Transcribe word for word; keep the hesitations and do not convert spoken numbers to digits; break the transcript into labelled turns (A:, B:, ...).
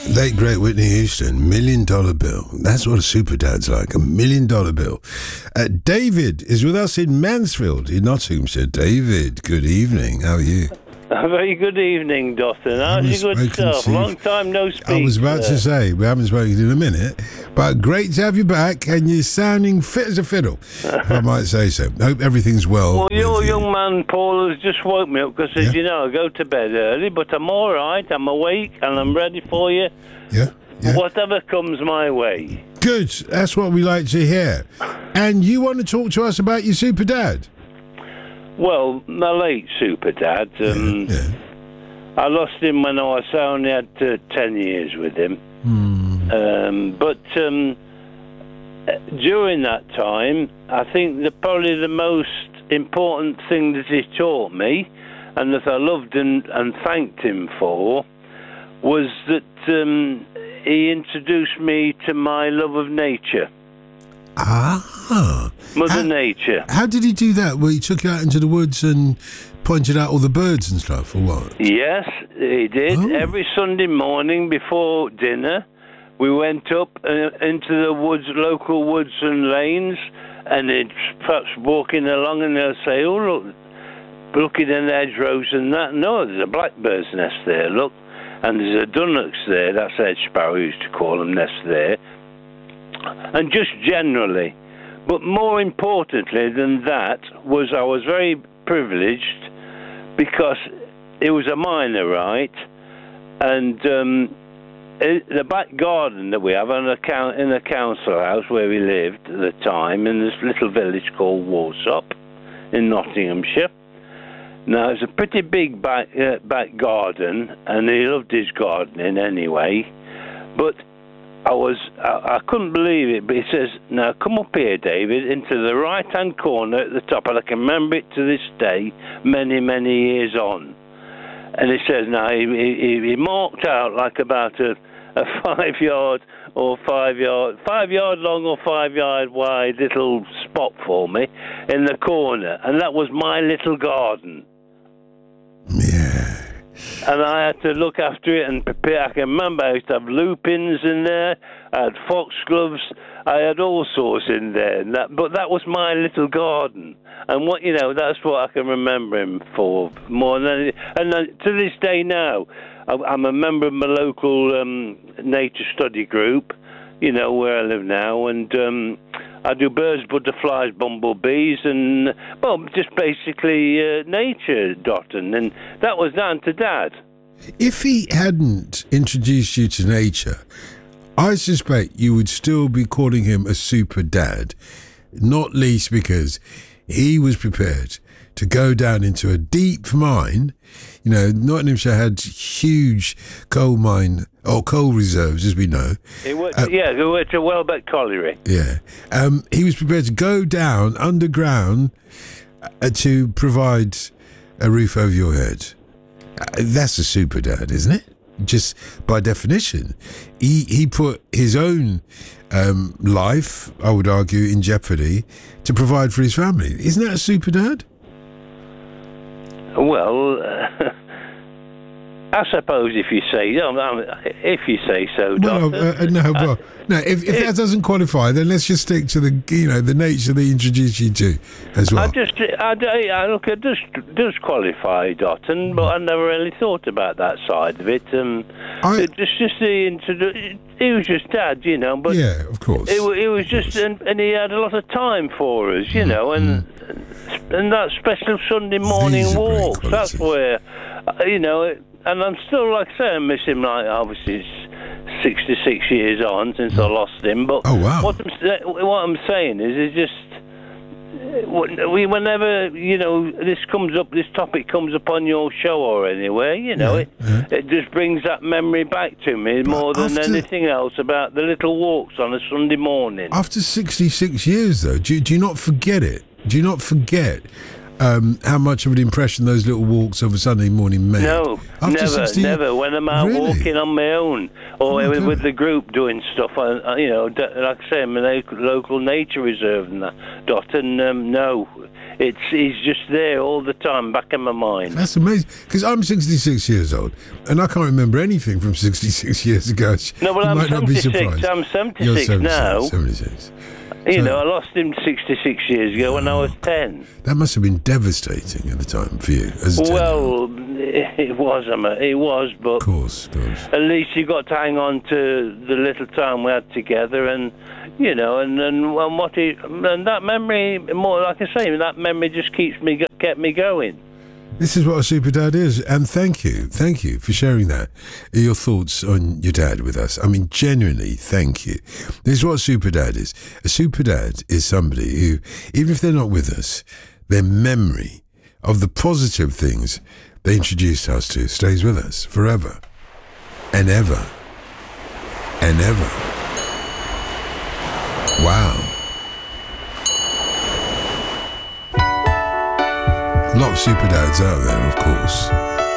A: Late great Whitney Houston, Million Dollar Bill. That's what a super dad's like, a million dollar bill. Uh, David is with us in Mansfield in Nottinghamshire. David, good evening. How are you?
B: A very good evening, Dotton. How's your good stuff? Long time no speak.
A: I was about
B: sir.
A: to say, we haven't spoken in a minute, but great to have you back, and you're sounding fit as a fiddle, if I might say so. Hope everything's well.
B: Well, your
A: you.
B: young man, Paul, has just woke me up because, as
A: Yeah.
B: you know, I go to bed early, but I'm all right. I'm awake, and I'm ready for you.
A: Yeah, yeah.
B: Whatever comes my way.
A: Good. That's what we like to hear. And you want to talk to us about your super dad?
B: Well, my late super dad, um,
A: yeah, yeah.
B: I lost him when I was I only had uh, ten years with him.
A: Hmm.
B: Um, but um, during that time, I think that probably the most important thing that he taught me, and that I loved and, and thanked him for, was that um, he introduced me to my love of nature.
A: Ah.
B: Mother
A: how,
B: Nature.
A: How did he do that? Well, he took you out into the woods and pointed out all the birds and stuff, or what?
B: Yes, he did.
A: Oh.
B: Every Sunday morning before dinner, we went up uh, into the woods, local woods and lanes, and he'd perhaps walking along and they'll say, oh, look, looking in the hedgerows and that. No, there's a blackbird's nest there, look. And there's a dunnocks there, that's hedge sparrow, we used to call them, nest there. And just generally. But more importantly than that was I was very privileged because it was a minor right, and um, it, the back garden that we have in a, in a council house where we lived at the time in this little village called Warsop in Nottinghamshire. Now it's a pretty big back uh, back garden, and he loved his gardening anyway. But I was I, I couldn't believe it. But he says, "Now come up here, David, into the right-hand corner at the top." And I can remember it to this day, many many years on. And he says, "Now he, he, he marked out like about a, a five-yard or five-yard, five-yard long or five-yard wide little spot for me in the corner, and that was my little garden."
A: Yeah.
B: And I had to look after it and prepare. I can remember I used to have lupins in there, I had foxgloves, I had all sorts in there. And that, but that was my little garden. And what you know, that's what I can remember him for more than anything. And uh, to this day now, I, I'm a member of my local um, nature study group, you know, where I live now. And um, I do birds, butterflies, bumblebees, and, well, just basically uh, nature, Dotton. And that was down to Dad.
A: If he hadn't introduced you to nature, I suspect you would still be calling him a super dad, not least because he was prepared to go down into a deep mine. You know, Nottinghamshire had huge coal mine or coal reserves, as we know.
B: He worked,
A: uh,
B: yeah, he worked at Welbeck Colliery.
A: Yeah. Um, he was prepared to go down underground uh, to provide a roof over your head. Uh, that's a super dad, isn't it? Just by definition. He, he put his own um, life, I would argue, in jeopardy to provide for his family. Isn't that a super dad?
B: Well, uh, I suppose if you say, if you say so,
A: Well,
B: Doctor.
A: uh, no, well, no. If, if that doesn't qualify, then let's just stick to the, you know, the nature they introduced you to, as well.
B: I just, I, I look, it does does qualify, Dotton, but I never really thought about that side of it. Um,
A: I,
B: it just, just the introdu- He was just Dad, you know. But
A: yeah, of course.
B: It, it was just, and, and he had a lot of time for us, you know, and mm. and that special Sunday morning
A: These are great
B: walks. That's
A: qualities.
B: where, you know. It, And I'm still, like I say, I miss him, like, obviously, sixty-six years on since I lost him. But
A: oh, wow.
B: what I'm, what I'm saying is, is just, we, whenever, you know, this comes up, this topic comes up on your show or anywhere, you know,
A: yeah,
B: it,
A: yeah.
B: it just brings that memory back to me
A: But
B: more than
A: after,
B: anything else about the little walks on a Sunday morning.
A: After sixty-six years, though, do, do you not forget it? Do you not forget um, how much of an impression those little walks of a Sunday morning made?
B: No,
A: After
B: never,
A: sixty
B: never. When I'm out
A: Really?
B: walking on my own, or
A: Oh,
B: with,
A: God.
B: with the group doing stuff, I, I, you know, d- like I say, I'm in a local nature reserve and that, Dot, and um, no, it's he's just there all the time, back in my mind.
A: That's amazing. Because I'm sixty-six years old, and I can't remember anything from sixty-six years ago.
B: No, well,
A: You
B: I'm
A: might not be
B: seventy-six.
A: surprised.
B: I'm
A: You're
B: seventy-six now.
A: seventy-six.
B: You
A: So-
B: know, I lost him sixty-six years ago when I was ten.
A: That must have been devastating at the time for you as a ten-year-old.
B: Well, it was, I mean, it was, but
A: Of course, of course.
B: at least you got to hang on to the little time we had together, and you know, and and, and what he and that memory, more like I say, that memory just keeps me go- kept me going.
A: This is what a super dad is, and thank you, thank you for sharing that, your thoughts on your dad with us. I mean, genuinely, thank you. This is what a super dad is. A super dad is somebody who, even if they're not with us, their memory of the positive things they introduced us to stays with us forever and ever and ever. Wow. A lot of super dads out there, of course.